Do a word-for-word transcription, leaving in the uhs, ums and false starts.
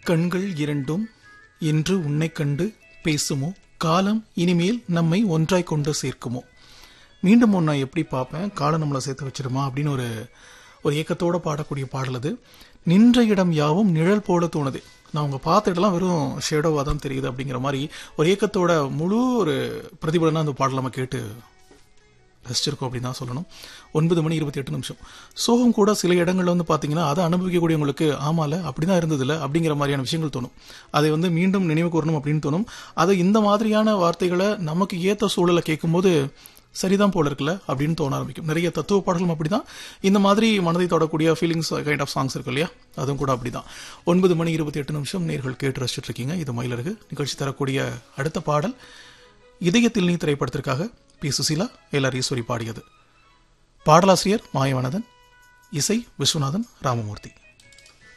கண்கள் இரண்டும் என்று உன்னை கண்டு பேசுமோ, காலம் இனிமேல் நம்மை ஒன்றாய் கொண்டு சேர்க்குமோ. மீண்டும் ஒன்றை எப்படி பார்ப்பேன், காலம் நம்மளை சேர்த்து வச்சிருமா அப்படின்னு ஒரு ஒரு ஏக்கத்தோட பாடக்கூடிய பாடல் அது. நின்ற இடம் யாவும் நிழல் போல தோணுது. நான் உங்க பார்த்த இடம்லாம் வெறும் ஷேடோவா தான் தெரியுது அப்படிங்கிற மாதிரி ஒரு ஏக்கத்தோட முழு ஒரு பிரதிபலனா அந்த பாடல் நம்ம கேட்டு ரசிச்சிருக்கோம் அப்படின்னு தான் சொல்லணும். ஒன்பது மணி இருபத்தி எட்டு நிமிஷம். சோகம் கூட சில இடங்கள்ல வந்து பாத்தீங்கன்னா அதை அனுபவிக்கக்கூடியவங்களுக்கு ஆமால அப்படிதான் இருந்ததுல அப்படிங்கிற மாதிரியான விஷயங்கள் தோணும். அதை வந்து மீண்டும் நினைவு கூறணும் அப்படின்னு தோணும். அது இந்த மாதிரியான வார்த்தைகளை நமக்கு ஏத்த சூழலை கேட்கும் போது சரிதான் போல இருக்குல்ல அப்படின்னு தோண ஆரம்பிக்கும். நிறைய தத்துவ பாடல்களும் அப்படிதான். இந்த மாதிரி மனதை தொடக்கூடிய ஃபீலிங்ஸ் கைண்ட் ஆஃப் சாங்ஸ் இருக்கு இல்லையா, அதுவும் கூட அப்படிதான். ஒன்பது மணி இருபத்தி எட்டு நிமிஷம் நேர்கள் கேட்டு ரசிச்சுட்டு இருக்கீங்க. இது மயிலருக்கு நிகழ்ச்சி தரக்கூடிய அடுத்த பாடல் இதயத்தில் நீ திரைப்படத்திற்காக பி சுசீலா எல் ஈஸ்வரி பாடியது. பாடலாசிரியர் மாயவனதன், இசை விஸ்வநாதன் ராமமூர்த்தி.